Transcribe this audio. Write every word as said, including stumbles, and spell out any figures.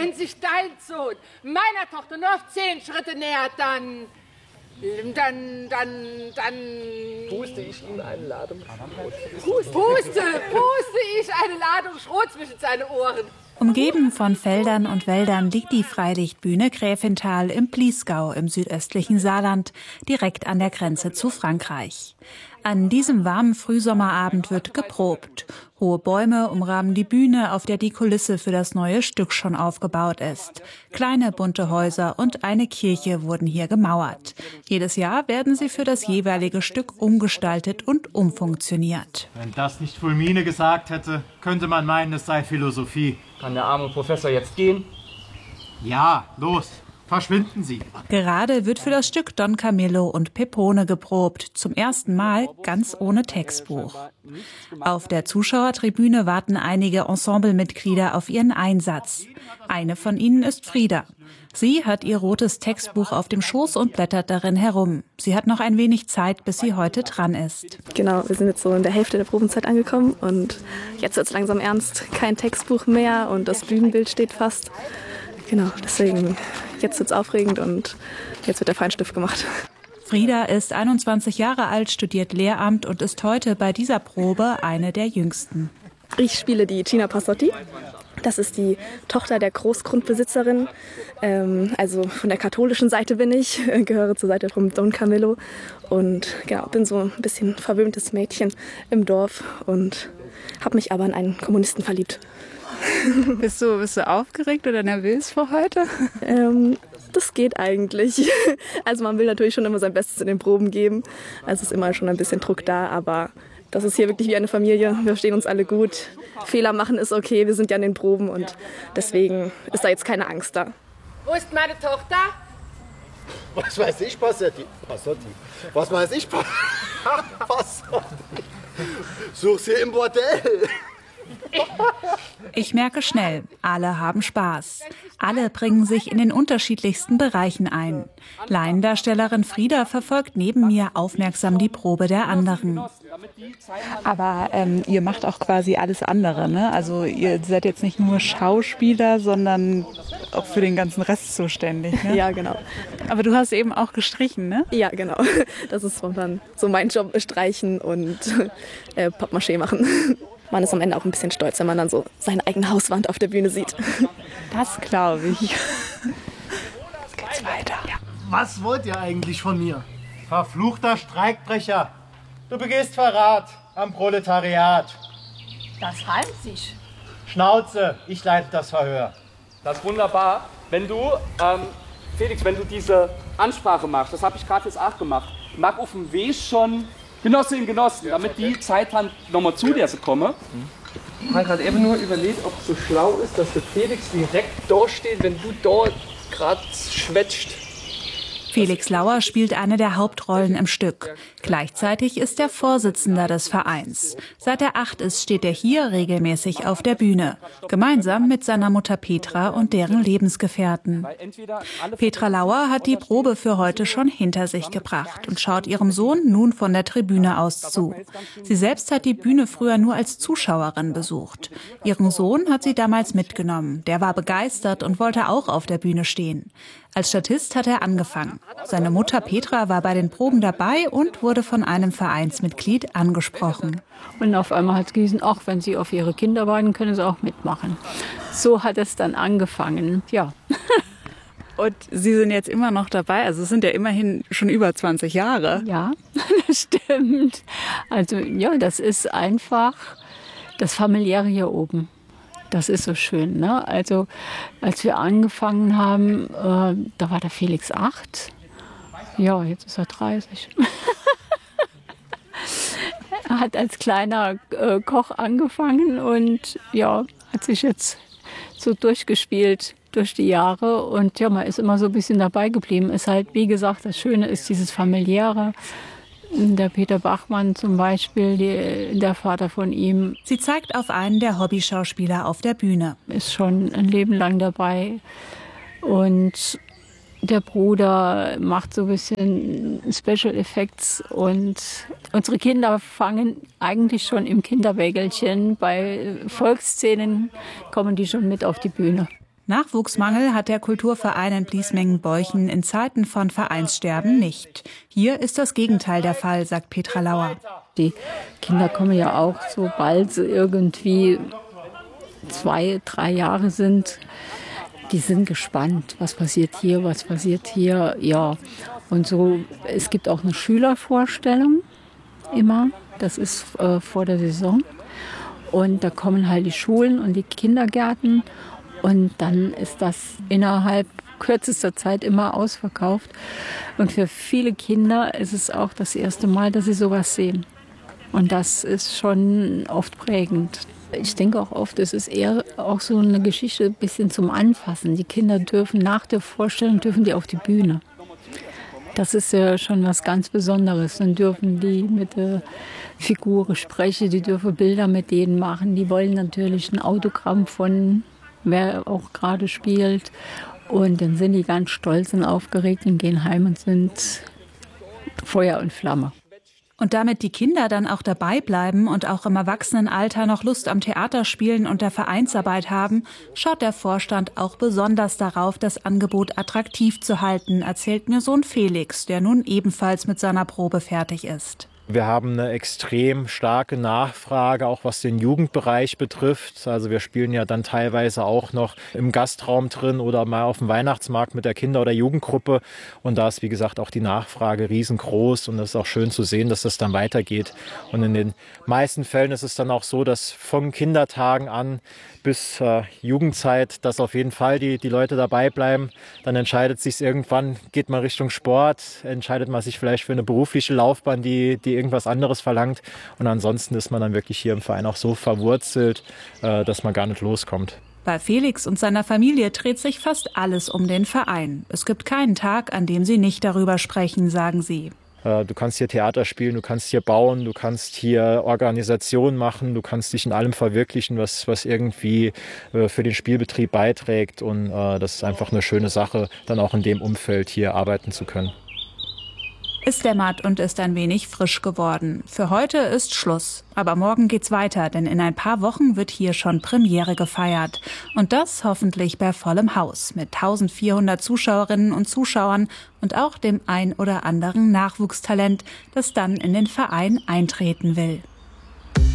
wenn sich dein Sohn meiner Tochter nur auf zehn Schritte nähert, dann... Dann, dann, dann... Puste ich ihm eine Ladung Schrot. Puste, puste, puste ich eine Ladung Schrot zwischen seine Ohren. Umgeben von Feldern und Wäldern liegt die Freilichtbühne Gräfenthal im Bliesgau im südöstlichen Saarland, direkt an der Grenze zu Frankreich. An diesem warmen Frühsommerabend wird geprobt. Hohe Bäume umrahmen die Bühne, auf der die Kulisse für das neue Stück schon aufgebaut ist. Kleine bunte Häuser und eine Kirche wurden hier gemauert. Jedes Jahr werden sie für das jeweilige Stück umgestaltet und umfunktioniert. Wenn das nicht Fulmine gesagt hätte, könnte man meinen, es sei Philosophie. Kann der arme Professor jetzt gehen? Ja, los, verschwinden Sie. Gerade wird für das Stück Don Camillo und Pepone geprobt, zum ersten Mal ganz ohne Textbuch. Auf der Zuschauertribüne warten einige Ensemblemitglieder auf ihren Einsatz. Eine von ihnen ist Frieda. Sie hat ihr rotes Textbuch auf dem Schoß und blättert darin herum. Sie hat noch ein wenig Zeit, bis sie heute dran ist. Genau, wir sind jetzt so in der Hälfte der Probenzeit angekommen und jetzt wird es langsam ernst. Kein Textbuch mehr und das Bühnenbild steht fast. Genau, deswegen, jetzt wird es aufregend und jetzt wird der Feinstift gemacht. Frieda ist einundzwanzig Jahre alt, studiert Lehramt und ist heute bei dieser Probe eine der jüngsten. Ich spiele die Gina Passotti. Das ist die Tochter der Großgrundbesitzerin. Ähm, also von der katholischen Seite bin ich, gehöre zur Seite von Don Camillo. Und genau, bin so ein bisschen verwöhntes Mädchen im Dorf und habe mich aber in einen Kommunisten verliebt. Bist du, bist du aufgeregt oder nervös vor heute? Ähm, das geht eigentlich. Also man will natürlich schon immer sein Bestes in den Proben geben. Also ist immer schon ein bisschen Druck da, aber das ist hier wirklich wie eine Familie. Wir verstehen uns alle gut. Fehler machen ist okay, wir sind ja in den Proben und deswegen ist da jetzt keine Angst da. Wo ist meine Tochter? Was weiß ich, Passotti? Passotti. Was weiß ich, Passotti? Such sie im Bordell. Ich merke schnell, alle haben Spaß. Alle bringen sich in den unterschiedlichsten Bereichen ein. Laiendarstellerin Frieda verfolgt neben mir aufmerksam die Probe der anderen. Aber ähm, ihr macht auch quasi alles andere, ne? Also ihr seid jetzt nicht nur Schauspieler, sondern auch für den ganzen Rest zuständig, ne? Ja, genau. Aber du hast eben auch gestrichen, ne? Ja, genau. Das ist dann so mein Job, streichen und äh, Pappmaché machen. Man ist am Ende auch ein bisschen stolz, wenn man dann so seine eigene Hauswand auf der Bühne sieht. Das glaube ich. Jetzt geht's weiter. Ja. Was wollt ihr eigentlich von mir? Verfluchter Streikbrecher! Du begehst Verrat am Proletariat. Das reimt sich. Schnauze, ich leite das Verhör. Das ist wunderbar. Wenn du, ähm, Felix, wenn du diese Ansprache machst, das habe ich gerade jetzt auch gemacht, mach auf dem Weg schon Genossinnen, Genossen, damit die Zeit haben, nochmal zu dir zu kommen. Ich habe gerade eben nur überlegt, ob es so schlau ist, dass der Felix direkt da steht, wenn du dort gerade schwätzt. Felix Lauer spielt eine der Hauptrollen im Stück. Gleichzeitig ist er Vorsitzender des Vereins. Seit er acht ist, steht er hier regelmäßig auf der Bühne. Gemeinsam mit seiner Mutter Petra und deren Lebensgefährten. Petra Lauer hat die Probe für heute schon hinter sich gebracht und schaut ihrem Sohn nun von der Tribüne aus zu. Sie selbst hat die Bühne früher nur als Zuschauerin besucht. Ihren Sohn hat sie damals mitgenommen. Der war begeistert und wollte auch auf der Bühne stehen. Als Statist hat er angefangen. Seine Mutter Petra war bei den Proben dabei und wurde von einem Vereinsmitglied angesprochen. Und auf einmal hat es geheißen, ach, wenn Sie auf Ihre Kinder warten, können Sie auch mitmachen. So hat es dann angefangen, ja. Und Sie sind jetzt immer noch dabei, also es sind ja immerhin schon über zwanzig Jahre. Ja, das stimmt. Also ja, das ist einfach das Familiäre hier oben. Das ist so schön, ne? Also als wir angefangen haben, äh, da war der Felix acht. Ja, jetzt ist er dreißig. Er hat als kleiner äh, Koch angefangen und ja, hat sich jetzt so durchgespielt durch die Jahre. Und ja, man ist immer so ein bisschen dabei geblieben. Ist halt, wie gesagt, das Schöne ist dieses Familiäre. Der Peter Bachmann zum Beispiel, die, der Vater von ihm. Sie zeigt auf einen der Hobbyschauspieler auf der Bühne. Ist schon ein Leben lang dabei. Und der Bruder macht so ein bisschen Special Effects. Und unsere Kinder fangen eigentlich schon im Kinderwägelchen. Bei Volksszenen kommen die schon mit auf die Bühne. Nachwuchsmangel hat der Kulturverein in Bliesmengen-Beuchen in Zeiten von Vereinssterben nicht. Hier ist das Gegenteil der Fall, sagt Petra Lauer. Die Kinder kommen ja auch, sobald sie irgendwie zwei, drei Jahre sind, die sind gespannt, was passiert hier, was passiert hier. Ja, und so, es gibt auch eine Schülervorstellung immer, das ist äh, vor der Saison. Und da kommen halt die Schulen und die Kindergärten. Und dann ist das innerhalb kürzester Zeit immer ausverkauft. Und für viele Kinder ist es auch das erste Mal, dass sie sowas sehen. Und das ist schon oft prägend. Ich denke auch oft, es ist eher auch so eine Geschichte ein bisschen zum Anfassen. Die Kinder dürfen nach der Vorstellung dürfen die auf die Bühne. Das ist ja schon was ganz Besonderes. Dann dürfen die mit der Figur sprechen, die dürfen Bilder mit denen machen. Die wollen natürlich ein Autogramm von wer auch gerade spielt. Und dann sind die ganz stolz und aufgeregt und gehen heim und sind Feuer und Flamme. Und damit die Kinder dann auch dabei bleiben und auch im Erwachsenenalter noch Lust am Theaterspielen und der Vereinsarbeit haben, schaut der Vorstand auch besonders darauf, das Angebot attraktiv zu halten, erzählt mir Sohn Felix, der nun ebenfalls mit seiner Probe fertig ist. Wir haben eine extrem starke Nachfrage, auch was den Jugendbereich betrifft. Also wir spielen ja dann teilweise auch noch im Gastraum drin oder mal auf dem Weihnachtsmarkt mit der Kinder- oder Jugendgruppe. Und da ist, wie gesagt, auch die Nachfrage riesengroß. Und es ist auch schön zu sehen, dass das dann weitergeht. Und in den meisten Fällen ist es dann auch so, dass von Kindertagen an bis äh, Jugendzeit, dass auf jeden Fall die, die Leute dabei bleiben. Dann entscheidet sich irgendwann, geht man Richtung Sport, entscheidet man sich vielleicht für eine berufliche Laufbahn, die, die irgendwas anderes verlangt. Und ansonsten ist man dann wirklich hier im Verein auch so verwurzelt, äh, dass man gar nicht loskommt. Bei Felix und seiner Familie dreht sich fast alles um den Verein. Es gibt keinen Tag, an dem sie nicht darüber sprechen, sagen sie. Du kannst hier Theater spielen, du kannst hier bauen, du kannst hier Organisation machen, du kannst dich in allem verwirklichen, was, was irgendwie für den Spielbetrieb beiträgt. Und das ist einfach eine schöne Sache, dann auch in dem Umfeld hier arbeiten zu können. Es dämmert und ist ein wenig frisch geworden. Für heute ist Schluss. Aber morgen geht's weiter, denn in ein paar Wochen wird hier schon Premiere gefeiert. Und das hoffentlich bei vollem Haus mit eintausendvierhundert Zuschauerinnen und Zuschauern und auch dem ein oder anderen Nachwuchstalent, das dann in den Verein eintreten will.